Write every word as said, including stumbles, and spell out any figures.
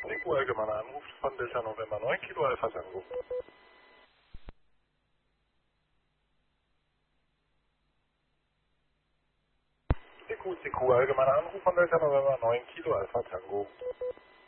C Q allgemeiner Anruf von Delta November neun Kilo Alpha Tango. C Q, C Q allgemeiner Anruf von Delta November neun Kilo Alpha Tango.